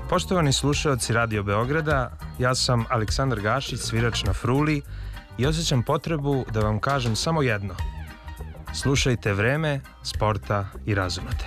Poštovani slušaoci Radio Beograda, ja sam Aleksandar Gašić, svirač na fruli i osjećam potrebu da vam kažem samo jedno. Slušajte Vreme, sporta i razumete.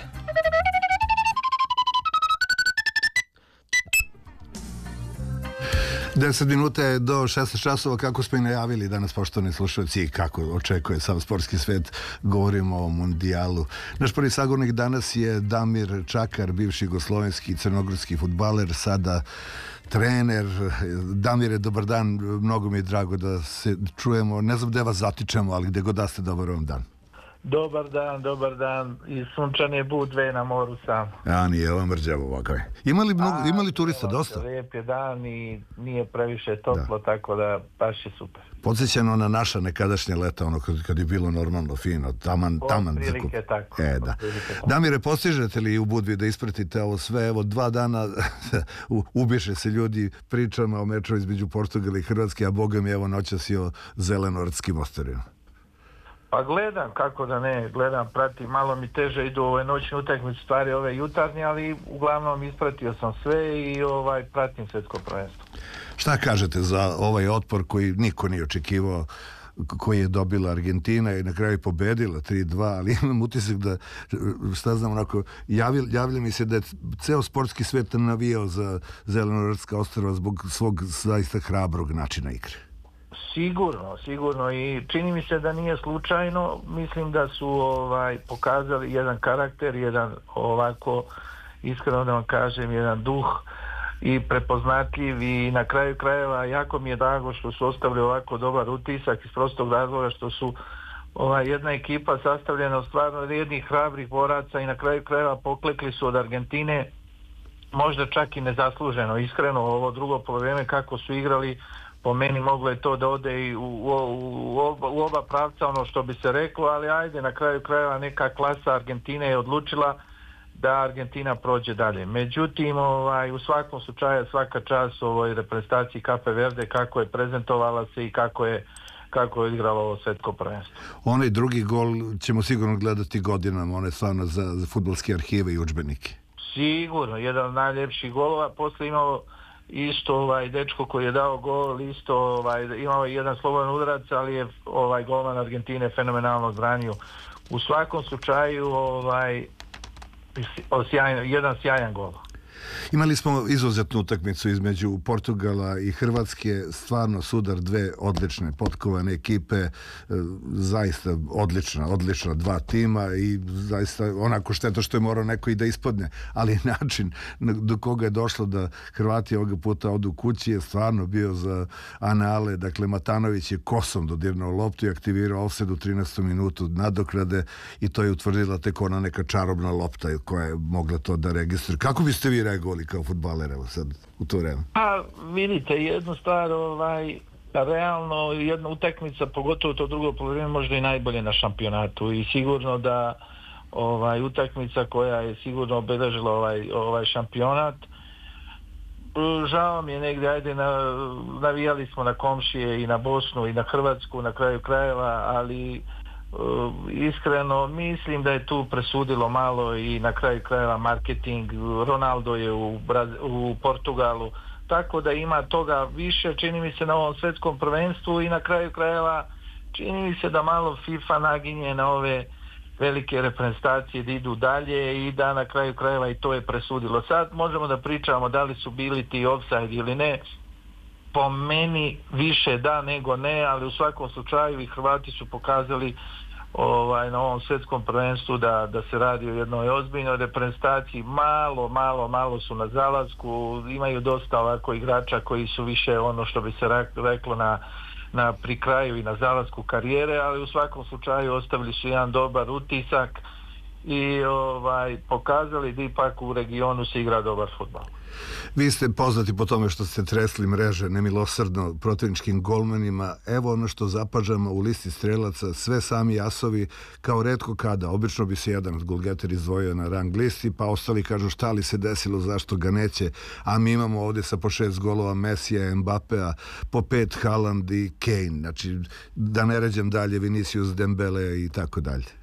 Deset minuta je do 16 časova, kako smo i najavili danas, poštovani slušalci, i kako očekuje sav sportski svet, govorimo o mundijalu. Naš prvi sagovornik danas je Damir Čakar, bivši jugoslovenski i crnogorski fudbaler, sada trener. Damire, dobar dan, mnogo mi je drago da se čujemo. Ne znam gde vas zatičemo, ali gde god da ste, dobar vam dan. Dobar dan. I sunčane Budve na moru sam. A nije, ovo mrđavo ovako je. Imali turista dosta? Lijep je dan i nije previše toplo, tako da baš je super. Podsjećano na naša nekadašnje leta, ono kad je bilo normalno, fino, taman. Prilike tako. Da. Damire, postižete li u Budvi da ispratite ovo sve? Evo, 2 dana ubješe se ljudi pričama o meču između Portugala i Hrvatske, a boga mi evo noćas i o zelenorskim ostrvima. Pa gledam, kako da ne, pratim, malo mi teže idu ove noćne utakmice, stvari ove jutarnje, ali uglavnom ispratio sam sve i pratim svjetsko prvenstvo. Šta kažete za ovaj otpor koji niko nije očekivao, koji je dobila Argentina i na kraju pobedila 3-2, ali imam utisak da, javlja mi se da je ceo sportski svet navijao za Zelenortska ostrva zbog svog zaista hrabrog načina igre. Sigurno i čini mi se da nije slučajno. Mislim da su pokazali jedan karakter, jedan ovako, iskreno da vam kažem, jedan duh i prepoznatljiv, i na kraju krajeva jako mi je drago što su ostavili ovako dobar utisak iz prostog razloga što su jedna ekipa sastavljena od stvarno vrijednih, hrabrih boraca i na kraju krajeva poklekli su od Argentine, možda čak i nezasluženo. Iskreno, ovo drugo polovreme kako su igrali, po meni moglo je to da ode i u oba pravca, ono što bi se reklo, ali ajde, na kraju krajeva neka klasa Argentine je odlučila da Argentina prođe dalje. Međutim, u svakom slučaju svaka čast ovoj reprezentaciji Cape Verde, kako je prezentovala se i kako je igralo ovo svetsko prvenstvo. Onaj drugi gol ćemo sigurno gledati godinama, on je stvarno za fudbalske arhive i udžbenike. Sigurno, jedan od najljepših golova. Posle imao isto dečko koji je dao gol, isto imao jedan slobodan udarac, ali je golman Argentine fenomenalno zranio. U svakom slučaju jedan sjajan gol. Imali smo izuzetnu utakmicu između Portugala i Hrvatske, stvarno sudar dve odlične potkovane ekipe, zaista odlična dva tima i zaista onako šteta što je morao neko i da ispadne, ali način do koga je došlo da Hrvati ovoga puta odu kući je stvarno bio za anale. Dakle, Matanović je kosom dodirnuo loptu i aktivirao ofsajt u 13. minutu nadoknade i to je utvrdila tek ona neka čarobna lopta koja je mogla to da registruje. Kako biste vi reagovali kao fudbaler sad u to vreme? Pa vidite, jednu stvar, realno jedna utakmica, pogotovo to drugo polovreme, možda i najbolje na šampionatu, i sigurno da utakmica koja je sigurno obeležila ovaj šampionat. Žao mi je negdje, ajde, navijali smo na komšije i na Bosnu i na Hrvatsku na kraju krajeva, ali iskreno mislim da je tu presudilo malo i na kraju krajeva marketing. Ronaldo je u Portugalu, tako da ima toga više, čini mi se, na ovom svjetskom prvenstvu, i na kraju krajeva čini mi se da malo FIFA naginje na ove velike reprezentacije da idu dalje i da na kraju krajeva i to je presudilo. Sad možemo da pričamo da li su bili ti offside ili ne. Po meni više da nego ne, ali u svakom slučaju i Hrvati su pokazali na ovom svjetskom prvenstvu da se radi o jednoj ozbiljnoj reprezentaciji. Malo su na zalasku, imaju dosta ovako igrača koji su više ono što bi se reklo na pri kraju i na zalasku karijere, ali u svakom slučaju ostavili su jedan dobar utisak i pokazali da ipak u regionu se igra dobar fudbal. Vi ste poznati po tome što ste tresli mreže nemilosrdno protivničkim golmanima. Evo ono što zapažamo u listi strelaca, sve sami asovi, kao retko kada. Obično bi se jedan golgeter izdvojio na rang listi, pa ostali kažu šta li se desilo, zašto ga neće, a mi imamo ovdje sa po 6 golova Mesija, Mbapea, po 5 Haaland i Kane. Znači, da ne ređem dalje, Vinicius, Dembele i tako dalje.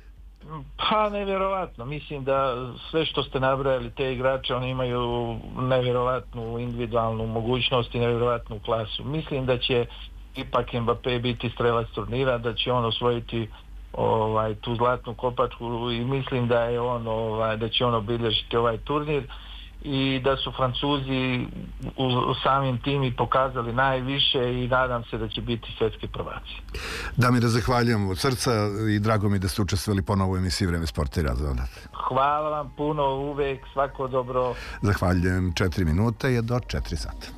Pa nevjerovatno, mislim da sve što ste nabrajali te igrače, oni imaju nevjerovatnu individualnu mogućnost i nevjerovatnu klasu. Mislim da će ipak Mbappé biti strelac turnira, da će on osvojiti tu zlatnu kopačku i mislim da je on da će on obilježiti ovaj turnir i da su Francuzi u samim tim i pokazali najviše i nadam se da će biti svjetski prvaci. Damire, zahvaljujem od srca i drago mi da ste učestvovali ponovo u emisiji Vreme sporta i razvoja. Hvala vam puno, uvek, svako dobro. Zahvaljujem, 4 minute je do 4 sata.